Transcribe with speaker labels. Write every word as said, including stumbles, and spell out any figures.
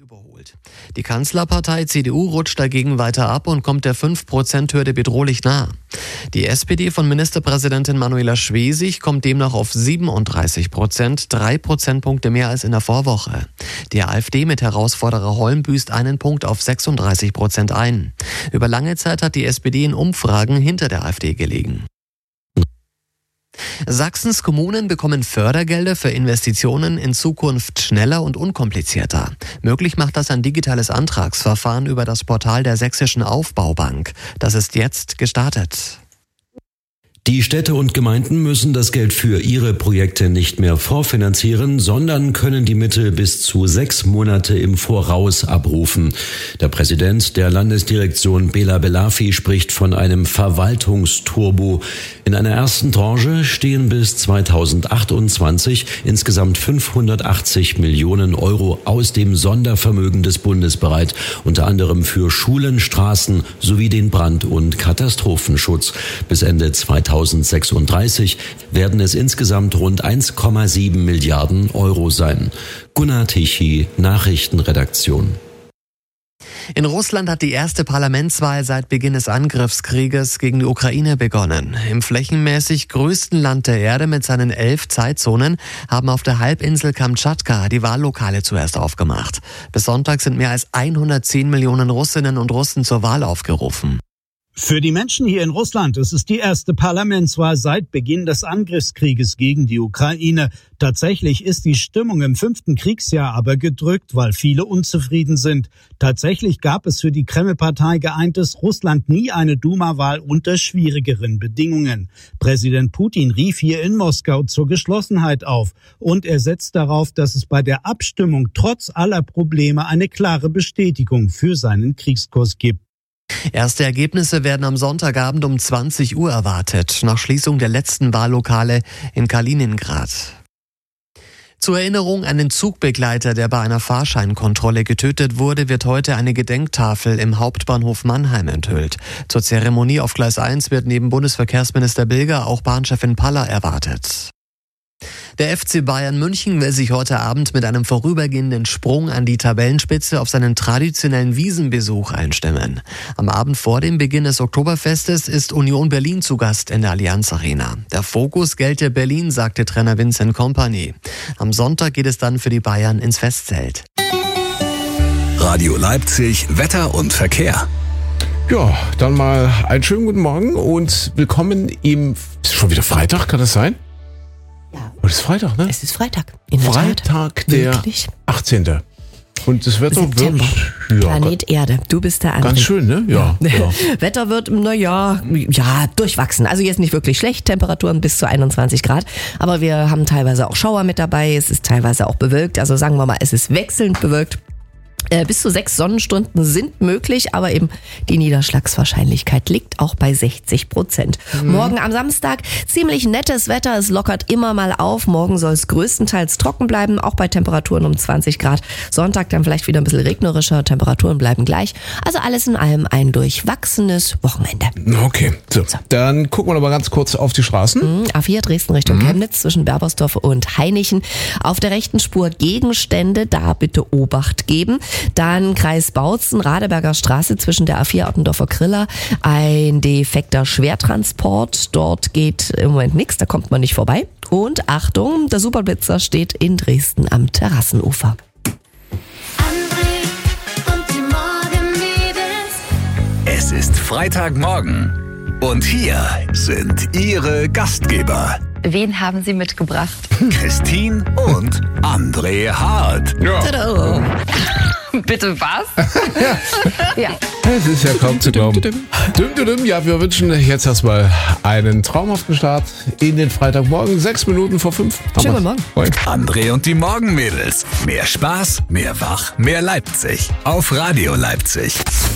Speaker 1: überholt. Die Kanzlerpartei C D U rutscht dagegen weiter ab und kommt der fünf Prozent Hürde bedrohlich nah. Die S P D von Ministerpräsidentin Manuela Schwesig kommt demnach auf siebenunddreißig Prozent, drei Prozentpunkte mehr als in der Vorwoche. Die AfD mit Herausforderer Holm büßt einen Punkt auf sechsunddreißig Prozent ein. Über lange Zeit hat die S P D in Umfragen hinter der AfD gelegen. Sachsens Kommunen bekommen Fördergelder für Investitionen in Zukunft schneller und unkomplizierter. Möglich macht das ein digitales Antragsverfahren über das Portal der Sächsischen Aufbaubank. Das ist jetzt gestartet.
Speaker 2: Die Städte und Gemeinden müssen das Geld für ihre Projekte nicht mehr vorfinanzieren, sondern können die Mittel bis zu sechs Monate im Voraus abrufen. Der Präsident der Landesdirektion Bela Belafi spricht von einem Verwaltungsturbo. In einer ersten Tranche stehen bis zweitausendachtundzwanzig insgesamt fünfhundertachtzig Millionen Euro aus dem Sondervermögen des Bundes bereit, unter anderem für Schulen, Straßen sowie den Brand- und Katastrophenschutz. Bis Ende zweitausendsechsunddreißig werden es insgesamt rund eins Komma sieben Milliarden Euro sein. Gunnar Tichy, Nachrichtenredaktion.
Speaker 1: In Russland hat die erste Parlamentswahl seit Beginn des Angriffskrieges gegen die Ukraine begonnen. Im flächenmäßig größten Land der Erde mit seinen elf Zeitzonen haben auf der Halbinsel Kamtschatka die Wahllokale zuerst aufgemacht. Bis Sonntag sind mehr als hundertzehn Millionen Russinnen und Russen zur Wahl aufgerufen.
Speaker 3: Für die Menschen hier in Russland ist es die erste Parlamentswahl seit Beginn des Angriffskrieges gegen die Ukraine. Tatsächlich ist die Stimmung im fünften Kriegsjahr aber gedrückt, weil viele unzufrieden sind. Tatsächlich gab es für die Kreml-Partei Geeintes Russland nie eine Duma-Wahl unter schwierigeren Bedingungen. Präsident Putin rief hier in Moskau zur Geschlossenheit auf und er setzt darauf, dass es bei der Abstimmung trotz aller Probleme eine klare Bestätigung für seinen Kriegskurs gibt.
Speaker 1: Erste Ergebnisse werden am Sonntagabend um zwanzig Uhr erwartet, nach Schließung der letzten Wahllokale in Kaliningrad. Zur Erinnerung an den Zugbegleiter, der bei einer Fahrscheinkontrolle getötet wurde, wird heute eine Gedenktafel im Hauptbahnhof Mannheim enthüllt. Zur Zeremonie auf Gleis eins wird neben Bundesverkehrsminister Bilger auch Bahnchefin Paller erwartet. Der F C Bayern München will sich heute Abend mit einem vorübergehenden Sprung an die Tabellenspitze auf seinen traditionellen Wiesenbesuch einstimmen. Am Abend vor dem Beginn des Oktoberfestes ist Union Berlin zu Gast in der Allianz Arena. Der Fokus gelte Berlin, sagte Trainer Vincent Kompany. Am Sonntag geht es dann für die Bayern ins Festzelt.
Speaker 4: Radio Leipzig, Wetter und Verkehr.
Speaker 5: Ja, dann mal einen schönen guten Morgen und willkommen im... Ist schon wieder Freitag, kann das sein?
Speaker 6: Ja.
Speaker 5: Oh, das ist Freitag, ne?
Speaker 6: Es ist Freitag. In der
Speaker 5: Freitag,
Speaker 6: Tat.
Speaker 5: der
Speaker 6: Wirklich?
Speaker 5: achtzehnte Und das Wetter
Speaker 6: September.
Speaker 5: wird... Ja,
Speaker 6: Planet Erde. Du bist der André.
Speaker 5: ganz schön, ne? Ja. ja. ja.
Speaker 6: Wetter wird, naja, ja, durchwachsen. Also jetzt nicht wirklich schlecht. Temperaturen bis zu einundzwanzig Grad. Aber wir haben teilweise auch Schauer mit dabei. Es ist teilweise auch bewölkt. Also sagen wir mal, es ist wechselnd bewölkt. Bis zu sechs Sonnenstunden sind möglich, aber eben die Niederschlagswahrscheinlichkeit liegt auch bei sechzig Prozent. Mhm. Morgen am Samstag ziemlich nettes Wetter, es lockert immer mal auf. Morgen soll es größtenteils trocken bleiben, auch bei Temperaturen um zwanzig Grad. Sonntag dann vielleicht wieder ein bisschen regnerischer, Temperaturen bleiben gleich. Also alles in allem ein durchwachsenes Wochenende.
Speaker 5: Okay, so. so. Dann gucken wir noch mal ganz kurz auf die Straßen.
Speaker 6: Mhm. A vier Dresden Richtung mhm. Chemnitz zwischen Berbersdorf und Hainichen. Auf der rechten Spur Gegenstände, da bitte Obacht geben. Dann Kreis Bautzen, Radeberger Straße zwischen der A vier Ottendorfer Griller. Ein defekter Schwertransport. Dort geht im Moment nichts, da kommt man nicht vorbei. Und Achtung, der Superblitzer steht in Dresden am Terrassenufer.
Speaker 4: André und die Morgenmädels. Es ist Freitagmorgen. Und hier sind Ihre Gastgeber.
Speaker 7: Wen haben Sie mitgebracht?
Speaker 4: Christine und André Hart.
Speaker 5: Ja.
Speaker 6: Tada.
Speaker 7: Bitte was?
Speaker 6: Ja.
Speaker 5: Es ist ja kaum zu glauben. Ja, wir wünschen jetzt erstmal einen traumhaften Start in den Freitagmorgen. Sechs Minuten vor fünf.
Speaker 6: Schönen Morgen.
Speaker 4: André und die Morgenmädels. Mehr Spaß, mehr Wach, mehr Leipzig. Auf Radio Leipzig.